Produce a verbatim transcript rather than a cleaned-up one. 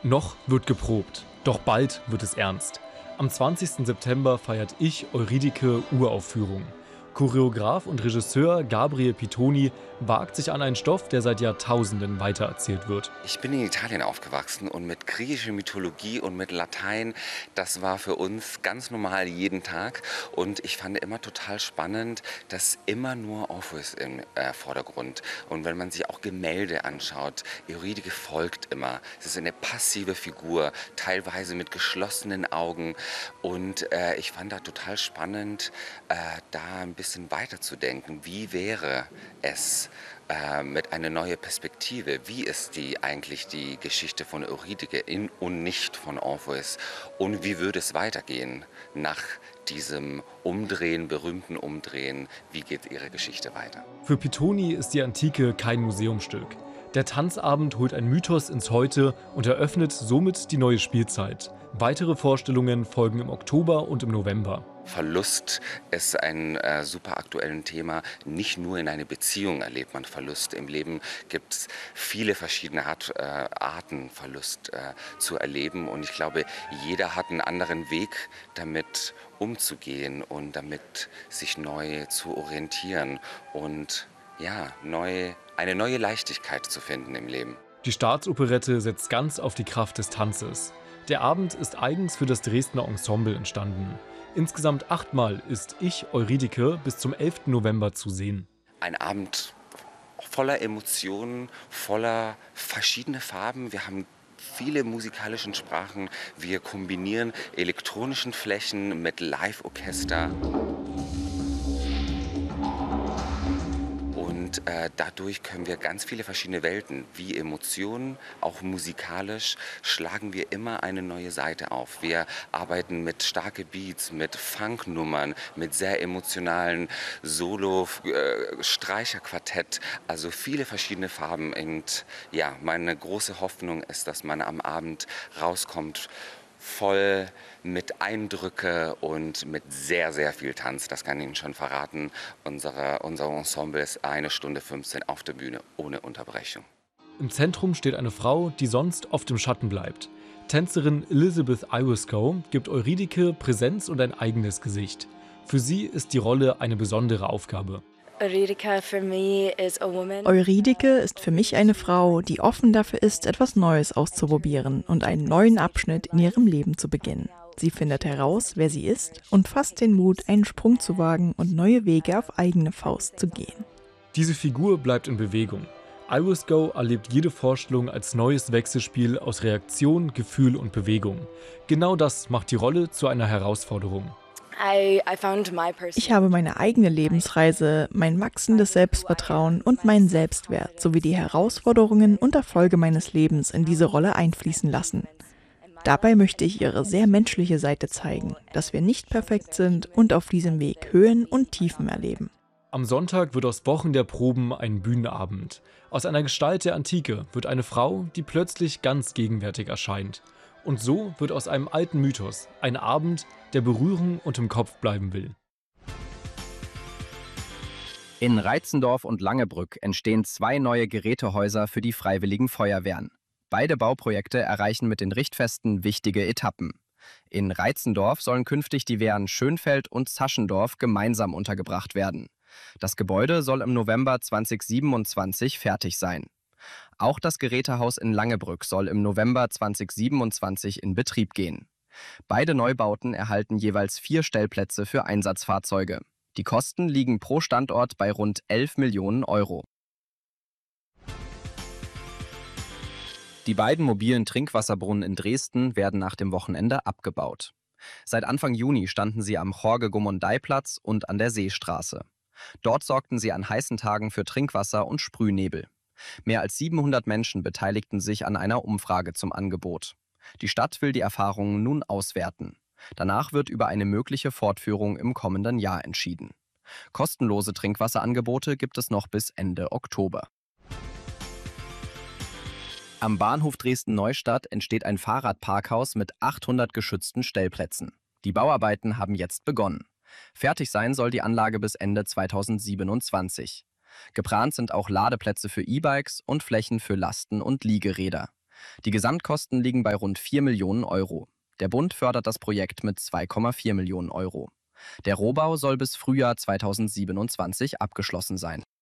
Noch wird geprobt, doch bald wird es ernst. Am zwanzigsten September feiert Ich, Eurydike Uraufführung. Choreograf und Regisseur Gabriel Pitoni wagt sich an einen Stoff, der seit Jahrtausenden weitererzählt wird. Ich bin in Italien aufgewachsen und mit griechischer Mythologie und mit Latein, das war für uns ganz normal jeden Tag. Und ich fand immer total spannend, dass immer nur Orpheus im äh, Vordergrund. Und wenn man sich auch Gemälde anschaut, Eurydike folgt immer. Es ist eine passive Figur, teilweise mit geschlossenen Augen. Und äh, ich fand da total spannend, äh, da ein bisschen weiterzudenken. Wie wäre es äh, mit einer neuen Perspektive? Wie ist die eigentlich die Geschichte von Eurydike in und nicht von Orpheus? Und wie würde es weitergehen nach diesem Umdrehen, berühmten Umdrehen? Wie geht ihre Geschichte weiter? Für Pitoni ist die Antike kein Museumsstück. Der Tanzabend holt ein Mythos ins Heute und eröffnet somit die neue Spielzeit. Weitere Vorstellungen folgen im Oktober und im November. Verlust ist ein äh, super aktuelles Thema. Nicht nur in einer Beziehung erlebt man Verlust. Im Leben gibt es viele verschiedene Art, äh, Arten, Verlust äh, zu erleben. Und ich glaube, jeder hat einen anderen Weg, damit umzugehen und damit sich neu zu orientieren und ja, neu, eine neue Leichtigkeit zu finden im Leben. Die Staatsoperette setzt ganz auf die Kraft des Tanzes. Der Abend ist eigens für das Dresdner Ensemble entstanden. Insgesamt achtmal ist Ich, Eurydike bis zum elften November zu sehen. Ein Abend voller Emotionen, voller verschiedene Farben. Wir haben viele musikalische Sprachen. Wir kombinieren elektronischen Flächen mit Live-Orchester. Und äh, dadurch können wir ganz viele verschiedene Welten, wie Emotionen, auch musikalisch, schlagen wir immer eine neue Seite auf. Wir arbeiten mit starken Beats, mit Funknummern, mit sehr emotionalen Solo-Streicherquartett, also viele verschiedene Farben. Und ja, meine große Hoffnung ist, dass man am Abend rauskommt, voll mit Eindrücke und mit sehr, sehr viel Tanz. Das kann ich Ihnen schon verraten. Unsere, unser Ensemble ist eine Stunde fünfzehn auf der Bühne ohne Unterbrechung. Im Zentrum steht eine Frau, die sonst oft im Schatten bleibt. Tänzerin Elizabeth Iwasco gibt Eurydike Präsenz und ein eigenes Gesicht. Für sie ist die Rolle eine besondere Aufgabe. Eurydike for me is a woman. Eurydike ist für mich eine Frau, die offen dafür ist, etwas Neues auszuprobieren und einen neuen Abschnitt in ihrem Leben zu beginnen. Sie findet heraus, wer sie ist und fasst den Mut, einen Sprung zu wagen und neue Wege auf eigene Faust zu gehen. Diese Figur bleibt in Bewegung. Iwasco erlebt jede Vorstellung als neues Wechselspiel aus Reaktion, Gefühl und Bewegung. Genau das macht die Rolle zu einer Herausforderung. I, I found my person. Ich habe meine eigene Lebensreise, mein wachsendes Selbstvertrauen und meinen Selbstwert sowie die Herausforderungen und Erfolge meines Lebens in diese Rolle einfließen lassen. Dabei möchte ich ihre sehr menschliche Seite zeigen, dass wir nicht perfekt sind und auf diesem Weg Höhen und Tiefen erleben. Am Sonntag wird aus Wochen der Proben ein Bühnenabend. Aus einer Gestalt der Antike wird eine Frau, die plötzlich ganz gegenwärtig erscheint. Und so wird aus einem alten Mythos ein Abend, der berühren und im Kopf bleiben will. In Reitzendorf und Langebrück entstehen zwei neue Gerätehäuser für die Freiwilligen Feuerwehren. Beide Bauprojekte erreichen mit den Richtfesten wichtige Etappen. In Reitzendorf sollen künftig die Wehren Schönfeld und Zaschendorf gemeinsam untergebracht werden. Das Gebäude soll im November zweitausendsiebenundzwanzig fertig sein. Auch das Gerätehaus in Langebrück soll im November zweitausendsiebenundzwanzig in Betrieb gehen. Beide Neubauten erhalten jeweils vier Stellplätze für Einsatzfahrzeuge. Die Kosten liegen pro Standort bei rund elf Millionen Euro. Die beiden mobilen Trinkwasserbrunnen in Dresden werden nach dem Wochenende abgebaut. Seit Anfang Juni standen sie am Jorge-Gomondai-Platz und an der Seestraße. Dort sorgten sie an heißen Tagen für Trinkwasser und Sprühnebel. Mehr als siebenhundert Menschen beteiligten sich an einer Umfrage zum Angebot. Die Stadt will die Erfahrungen nun auswerten. Danach wird über eine mögliche Fortführung im kommenden Jahr entschieden. Kostenlose Trinkwasserangebote gibt es noch bis Ende Oktober. Am Bahnhof Dresden-Neustadt entsteht ein Fahrradparkhaus mit achthundert geschützten Stellplätzen. Die Bauarbeiten haben jetzt begonnen. Fertig sein soll die Anlage bis Ende zweitausendsiebenundzwanzig. Geplant sind auch Ladeplätze für E-Bikes und Flächen für Lasten- und Liegeräder. Die Gesamtkosten liegen bei rund vier Millionen Euro. Der Bund fördert das Projekt mit zwei Komma vier Millionen Euro. Der Rohbau soll bis Frühjahr zweitausendsiebenundzwanzig abgeschlossen sein.